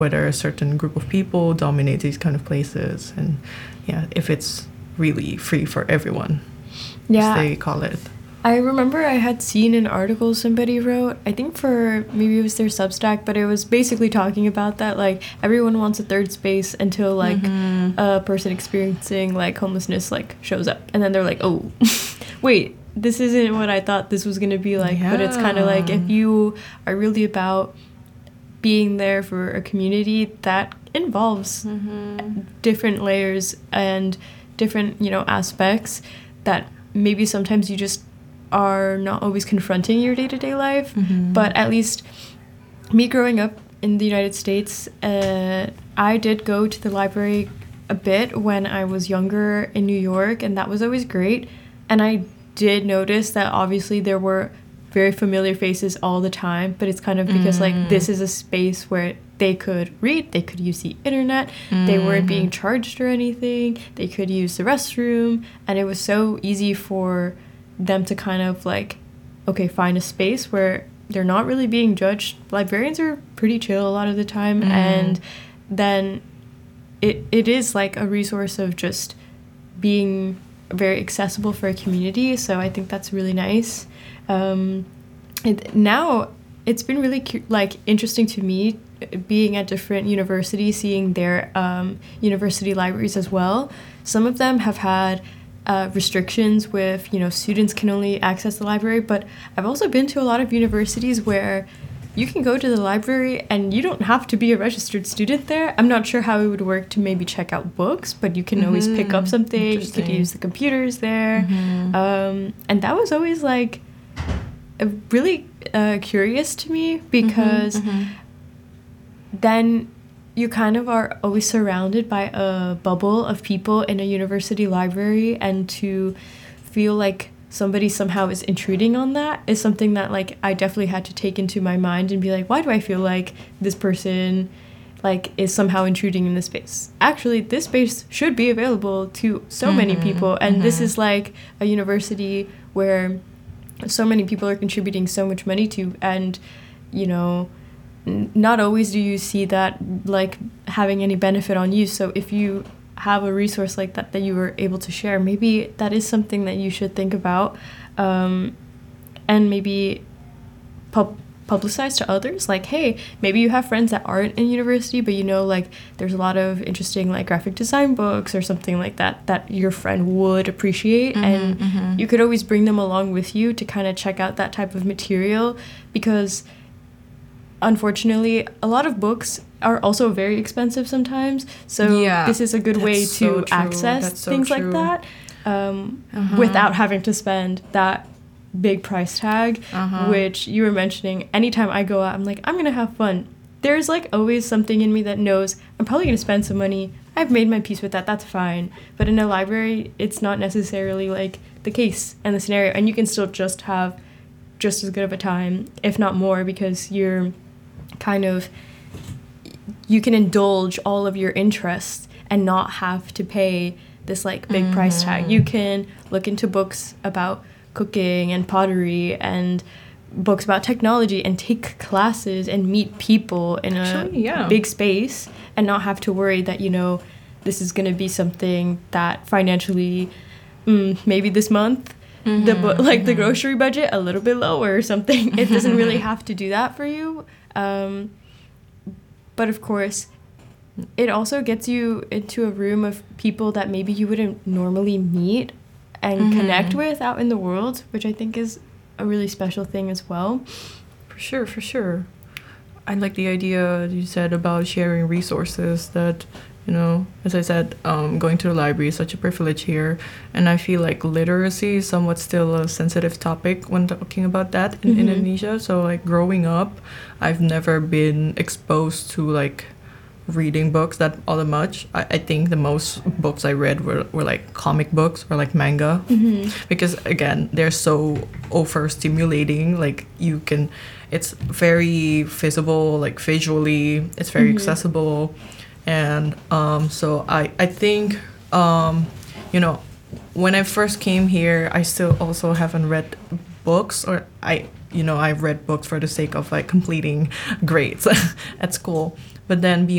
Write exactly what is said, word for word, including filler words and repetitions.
whether a certain group of people dominate these kind of places, and yeah, if it's really free for everyone, yeah, as they call it. I remember I had seen an article somebody wrote, I think for, maybe it was their Substack, but it was basically talking about that, like, everyone wants a third space until, like, mm-hmm. a person experiencing, like, homelessness, like, shows up. And then they're like, oh, wait, this isn't what I thought this was going to be like. Yeah. But it's kind of like, if you are really about being there for a community, that involves mm-hmm. different layers and different, you know, aspects that maybe sometimes you just are not always confronting your day-to-day life. Mm-hmm. But at least me growing up in the United States, uh, I did go to the library a bit when I was younger in New York, and that was always great. And I did notice that obviously there were very familiar faces all the time, but it's kind of because mm. like this is a space where they could read, they could use the internet, mm. they weren't being charged or anything, they could use the restroom, and it was so easy for them to kind of like, okay, find a space where they're not really being judged. Librarians are pretty chill a lot of the time, mm. and then it it is like a resource of just being very accessible for a community. So I think that's really nice. Um, it, now it's been really cu- like interesting to me being at different universities, seeing their um, university libraries as well. Some of them have had uh, restrictions with, you know, students can only access the library, but I've also been to a lot of universities where you can go to the library and you don't have to be a registered student there. I'm not sure how it would work to maybe check out books, but you can mm-hmm. always pick up something. You could use the computers there. Mm-hmm. Um, and that was always like really uh, curious to me because mm-hmm, mm-hmm. then you kind of are always surrounded by a bubble of people in a university library, and to feel like somebody somehow is intruding on that is something that like I definitely had to take into my mind and be like, why do I feel like this person like is somehow intruding in this space? Actually, this space should be available to so mm-hmm, many people, and mm-hmm. this is like a university where so many people are contributing so much money to, and you know, n- not always do you see that like having any benefit on you. So if you have a resource like that that you were able to share, maybe that is something that you should think about, um, and maybe pub- publicize to others. Like, hey, maybe you have friends that aren't in university, but you know, like there's a lot of interesting like graphic design books or something like that that your friend would appreciate, mm-hmm, and mm-hmm. you could always bring them along with you to kind of check out that type of material, because unfortunately a lot of books are also very expensive sometimes, so yeah, this is a good way to so access so things true. like that um, uh-huh. without having to spend that big price tag, uh-huh. which you were mentioning. Anytime I go out, I'm like, I'm gonna have fun. There's like always something in me that knows I'm probably gonna spend some money. I've made my peace with that, that's fine. But in a library, it's not necessarily like the case and the scenario, and you can still just have just as good of a time, if not more, because you're kind of, you can indulge all of your interests and not have to pay this like big mm-hmm. price tag. You can look into books about cooking and pottery and books about technology and take classes and meet people in a Actually, yeah. big space, and not have to worry that, you know, this is going to be something that financially mm, maybe this month mm-hmm. the bu- like mm-hmm. the grocery budget a little bit lower or something. It doesn't really have to do that for you. Um, but of course, it also gets you into a room of people that maybe you wouldn't normally meet and mm-hmm. connect with out in the world, which I think is a really special thing as well. For sure, for sure. I like the idea you said about sharing resources, that, you know, as I said, um, going to the library is such a privilege here. And I feel like literacy is somewhat still a sensitive topic when talking about that in mm-hmm. Indonesia. So, like, growing up, I've never been exposed to, like, reading books that all that much. I, I think the most books I read were, were like comic books or like manga, mm-hmm. because again, they're so overstimulating. Like, you can, it's very visible, like visually, it's very mm-hmm. accessible. And um, so I, I think, um, you know, when I first came here, I still also haven't read books, or I you know, I've read books for the sake of like completing grades at school. But then